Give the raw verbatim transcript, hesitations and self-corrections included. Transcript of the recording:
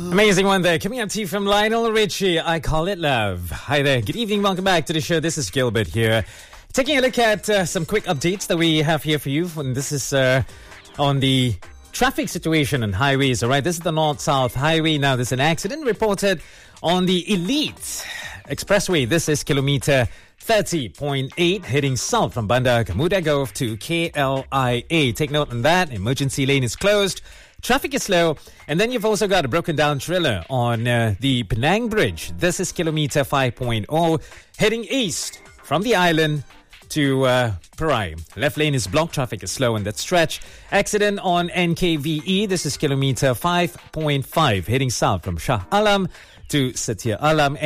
Amazing one there. Coming up to you from Lionel Richie, I Call It Love. Hi there. Good evening. Welcome back to the show. This is Gilbert here. Taking a look at uh, some quick updates that we have here for you. And this is uh, on the traffic situation on highways. All right, this is the North-South Highway. Now, there's an accident reported on the Elite Expressway. This is kilometer thirty point eight heading south from Bandar Kemudian Gove to K L I A. Take note on that. Emergency lane is closed. Traffic is slow. And then you've also got a broken down trailer on uh, the Penang Bridge. This is kilometer five point oh heading east from the island to uh, Perai. Left lane is blocked. Traffic is slow in that stretch. Accident on N K V E. This is kilometer five point five heading south from Shah Alam to Satya Alam.